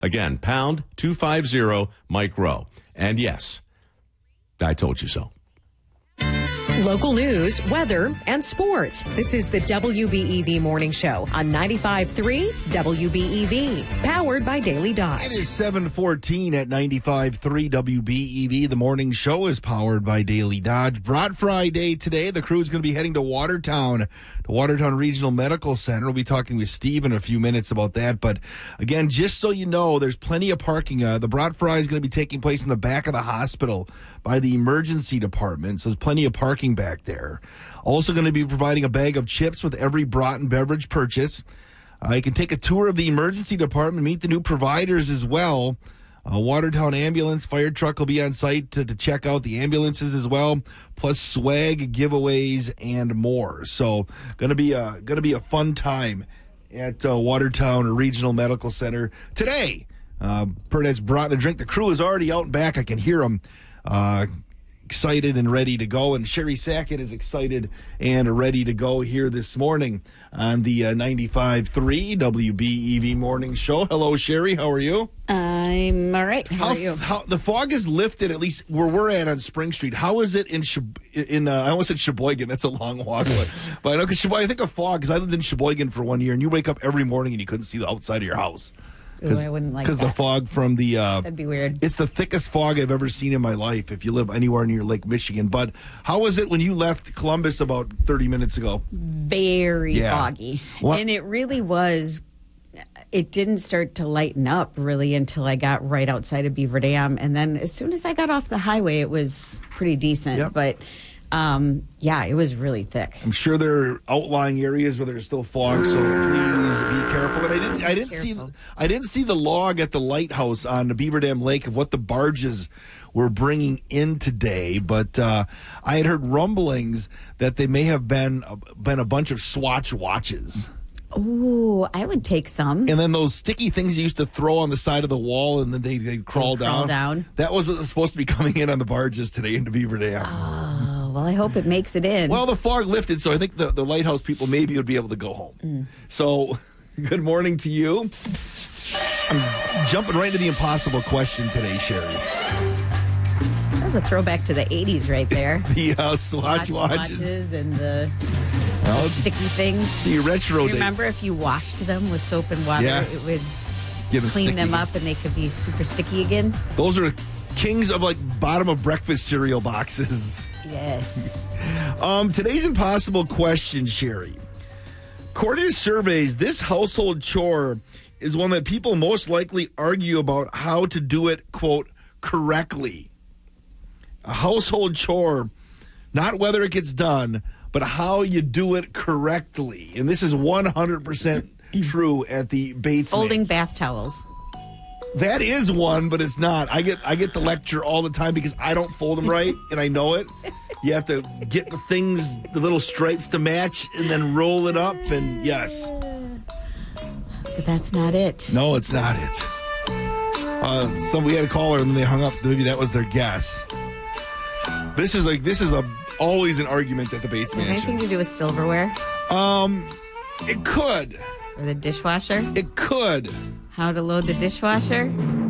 Again, pound 250 Mike Rowe. And yes, I told you so. Local news, weather, and sports. This is the WBEV Morning Show on 95.3 WBEV, powered by Daily Dodge. It is 7:14 at 95.3 WBEV. The morning show is powered by Daily Dodge. Broad Friday today. The crew is going to be heading to Watertown Regional Medical Center. We'll be talking with Steve in a few minutes about that. But again, just so you know, there's plenty of parking. The Broad Fry is going to be taking place in the back of the hospital by the emergency department. So there's plenty of parking back there. Also going to be providing a bag of chips with every Broughton beverage purchase. You can take a tour of the emergency department, meet the new providers as well. Watertown ambulance fire truck will be on site to check out the ambulances as well, plus swag giveaways and more. So gonna be a fun time at Watertown Regional Medical Center today. Pernett's brought a drink. The crew is already out and back. I can hear them excited and ready to go. And Sherry Sackett is excited and ready to go here this morning on the 95.3 WBEV Morning Show. Hello, Sherry. How are you? I'm all right. How are you? The fog is lifted, at least where we're at on Spring Street. How is it in I almost said Sheboygan. That's a long walk. But I know, because I think of fog because I lived in Sheboygan for 1 year, and you wake up every morning and you couldn't see the outside of your house. Ooh, I wouldn't like that. Because the fog from the... That'd be weird. It's the thickest fog I've ever seen in my life if you live anywhere near Lake Michigan. But how was it when you left Columbus about 30 minutes ago? Very foggy. What? And it really was... It didn't start to lighten up really until I got right outside of Beaver Dam. And then as soon as I got off the highway, it was pretty decent. Yep. But... it was really thick. I'm sure there are outlying areas where there's still fog, so please be careful. And I didn't see the log at the lighthouse on the Beaver Dam Lake of what the barges were bringing in today, but I had heard rumblings that they may have been a bunch of Swatch watches. Ooh, I would take some. And then those sticky things you used to throw on the side of the wall, and then they'd crawl down. That was what was supposed to be coming in on the barges today into Beaver Dam. Oh, well, I hope it makes it in. Well, the fog lifted, so I think the lighthouse people maybe would be able to go home. So, good morning to you. I'm jumping right into the impossible question today, Sherry. That was a throwback to the 80s right there. The Swatch watches. And the sticky things. The retro days. Remember if you washed them with soap and water, it would clean them up and they could be super sticky again? Those are kings of bottom of breakfast cereal boxes. Yes. Today's impossible question, Sherry. According to surveys, this household chore is one that people most likely argue about how to do it, quote, correctly. A household chore, not whether it gets done, but how you do it correctly. And this is 100% true at the Bates Folding bath towels. That is one, but it's not. I get the lecture all the time because I don't fold them right, and I know it. You have to get the little stripes to match, and then roll it up, and yes. But that's not it. No, it's not it. We had a caller, and then they hung up. Maybe that was their guess. This is always an argument at the Bates Mansion. Anything to do with silverware? It could. Or the dishwasher? It could. How to load the dishwasher?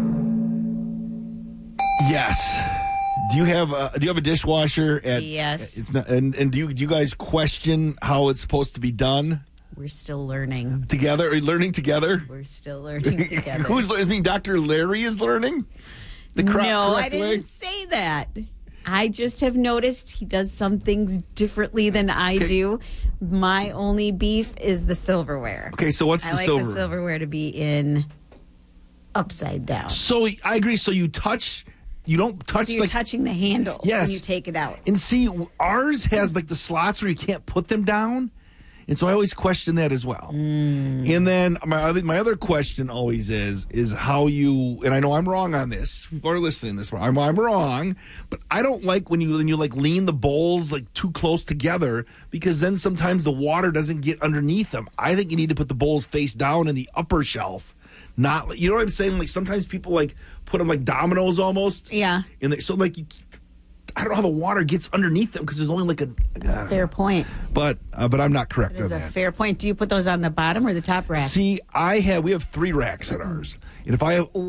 Yes. Do you have a dishwasher? Yes. It's not. And do you guys question how it's supposed to be done? We're still learning. Together? Are you learning together? We're still learning together. Dr. Larry is learning? No, I didn't say that. I just have noticed he does some things differently than I do. My only beef is the silverware. Okay, so what's the silverware? I like the silverware to be in upside down. So I agree. So you don't touch. So you're touching the handle when you take it out. And see, ours has the slots where you can't put them down. And so I always question that as well. And then my other question always is how you, and I know I'm wrong on this. People are listening to this. I'm wrong, but I don't like when you lean the bowls too close together, because then sometimes the water doesn't get underneath them. I think you need to put the bowls face down in the upper shelf. Not, you know what I'm saying? Sometimes people put them like dominoes almost. Yeah. And I don't know how the water gets underneath them because there's only like That's a fair point. But I'm not correct That on is a that. fair point. Do you put those on the bottom or the top rack? See, we have 3 racks at ours, and if I have